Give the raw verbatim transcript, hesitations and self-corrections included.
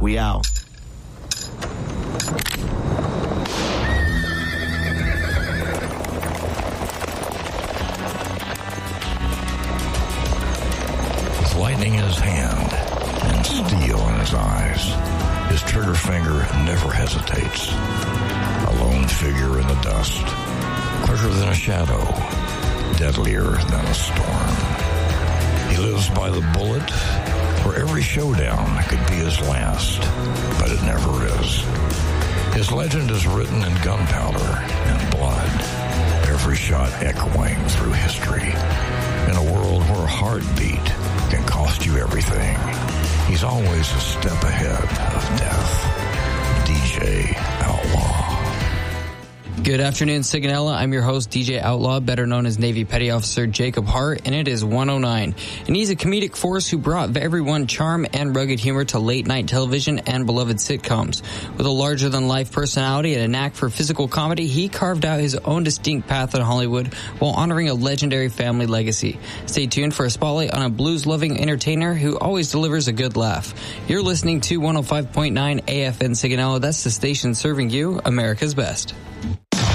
We out. With lightning in his hand and steel in his eyes, his trigger finger never hesitates. A lone figure in the dust, quicker than a shadow, deadlier than a storm. He lives by the bullet, where every showdown could be his last, but it never is. His legend is written in gunpowder and blood, every shot echoing through history. In a world where a heartbeat can cost you everything, he's always a step ahead of death. D J Outlaw. Good afternoon, Sigonella. I'm your host, D J Outlaw, better known as Navy Petty Officer Jacob Hart, and it is one oh nine. And he's a comedic force who brought everyone charm and rugged humor to late-night television and beloved sitcoms. With a larger-than-life personality and a knack for physical comedy, he carved out his own distinct path in Hollywood while honoring a legendary family legacy. Stay tuned for a spotlight on a blues-loving entertainer who always delivers a good laugh. You're listening to one oh five point nine A F N Sigonella. That's the station serving you America's best.